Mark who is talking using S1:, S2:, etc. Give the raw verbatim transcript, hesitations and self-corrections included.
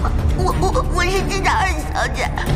S1: 话，我我我是知道二小姐，